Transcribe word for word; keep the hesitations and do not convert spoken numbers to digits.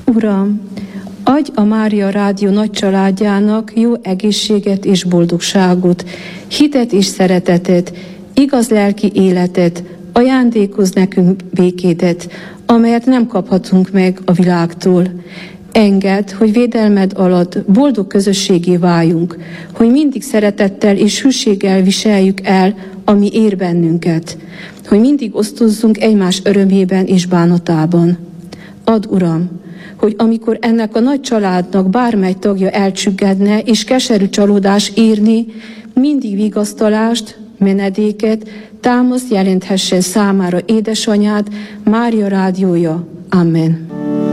Uram, adj a Mária Rádió nagy családjának jó egészséget és boldogságot, hitet és szeretetet, igaz lelki életet, ajándékozz nekünk békédet, amelyet nem kaphatunk meg a világtól. Engedd, hogy védelmed alatt boldog közösségé váljunk, hogy mindig szeretettel és hűséggel viseljük el, ami ér bennünket, hogy mindig osztozzunk egymás örömében és bánatában. Add, Uram, hogy amikor ennek a nagy családnak bármely tagja elcsüggedne és keserű csalódás érni, mindig vigasztalást, menedéket, támaszt jelenthessen számára édesanyád, Mária Rádiója. Amen.